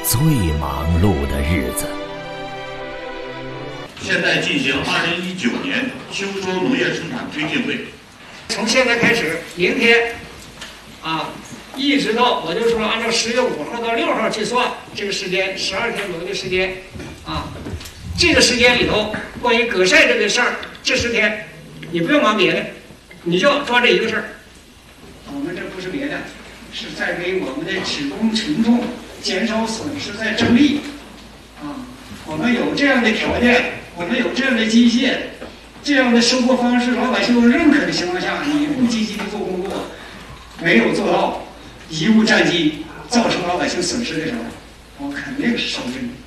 最忙碌的日子。 现在进行2019年秋收农业生产推进会。 从现在开始，明天，一直到我就说按照10月5号到6号计算，这个时间12天左右的时间，这个时间里头，关于割晒这个事儿，这10天，你不用忙别的，你就抓这一个事儿。我们这不是别的，是在给我们的职工群众减少损失，在争利。我们有这样的条件，我们有这样的机械，这样的收获方式，老百姓都认可的情况下，你不积极的做工作，没有做到贻误战机，造成老百姓损失的时候，我肯定是收着你。